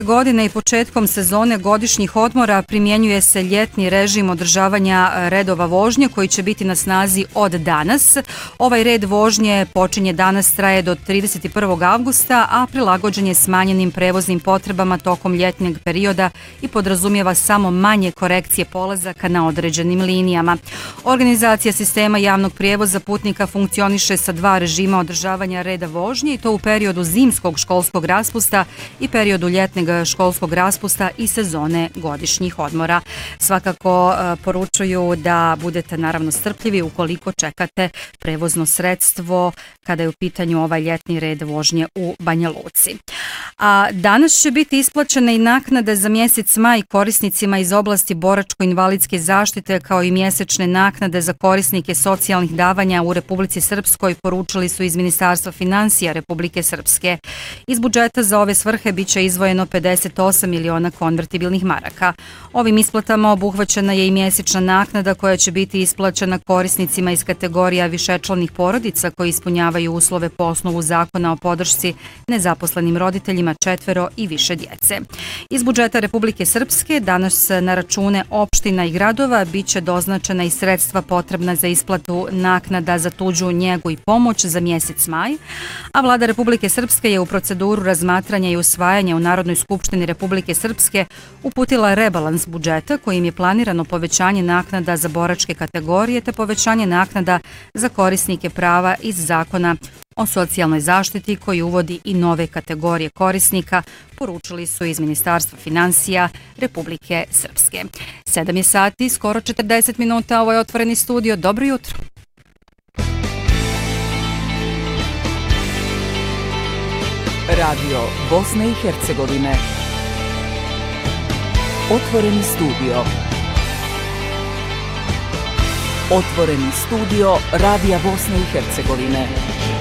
godine i početkom sezone godišnjih odmora primjenjuje se ljetni režim održavanja redova vožnje koji će biti na snazi od danas. Ovaj red vožnje počinje danas, traje do 31. avgusta, a prilagođen je smanjenim prevoznim potrebama tokom ljetnjeg perioda i podrazumijeva samo manje korekcije polazaka na određenim linijama. Organizacija sistema javnog prijevoza putnika funkcioniše sa dva režima održavanja reda vožnje i to u periodu zimskog školskog raspusta i periodu ljetnog školskog raspusta i sezone godišnjih odmora. Svakako poručuju da budete naravno strpljivi ukoliko čekate prevozno sredstvo kada je u pitanju ovaj ljetni red vožnje u Banja Luci. A danas će biti isplaćene i naknade za mjesec maj korisnicima iz oblasti boračko-invalidske zaštite kao i mjesečne naknade za korisnike socijalnih davanja u Republici Srpskoj, poručili su iz Ministarstva financija Republike Srpske. Iz budžeta za ove svrhe biće izdvojeno 58 miliona konvertibilnih maraka. Ovim isplatama obuhvaćena je i mjesečna naknada koja će biti isplaćena korisnicima iz kategorija višečlanih porodica koji ispunjavaju uslove po osnovu zakona o podršci nezaposlenim roditeljima 4 i više djece. Iz budžeta Republike Srpske danas na račune opština i gradova biće doznačena i sredstva potrebna za isplatu naknada za tuđu njegu i pomoć za mjesec maj, a Vlada Republike Srpske je u proceduru razmatranja i usvajanja u Narodnoj skupštini Republike Srpske uputila rebalans budžeta kojim je planirano povećanje naknada za boračke kategorije te povećanje naknada za korisnike prava iz zakona o socijalnoj zaštiti koji uvodi i nove kategorije korisnika, poručili su iz Ministarstva financija Republike Srpske. 7 je sati, skoro 40 minuta, ovo je Otvoreni studio. Dobro jutro. Radio Bosne i Hercegovine. Otvoreni studio. Otvoreni studio Radija Bosne i Hercegovine.